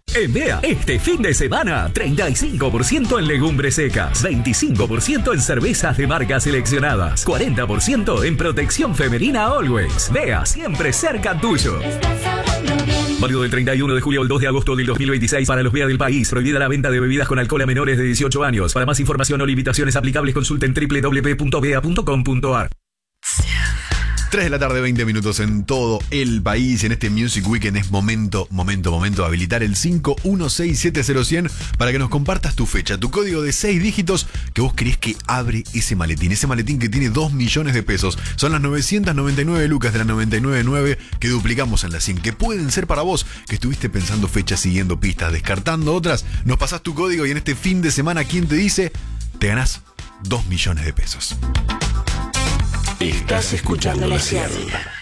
En Bea, este fin de semana, 35% en legumbres secas, 25% en cervezas de marcas seleccionadas, 40% en protección femenina Always. Bea, siempre cerca tuyo. Válido del 31 de julio al 2 de agosto del 2026 para los Bea del país. Prohibida la venta de bebidas con alcohol a menores de 18 años. Para más información o limitaciones aplicables, consulten www.bea.com.ar. 3 de la tarde, 20 minutos en todo el país. En este Music Weekend es momento de habilitar el 51670100 para que nos compartas tu fecha, tu código de 6 dígitos que vos crees que abre ese maletín que tiene 2 millones de pesos. Son las 999 lucas de la 999 que duplicamos en la 100, que pueden ser para vos, que estuviste pensando fechas, siguiendo pistas, descartando otras. Nos pasás tu código y en este fin de semana, ¿quién te dice? Te ganás 2 millones de pesos. Estás escuchando La Ciénaga.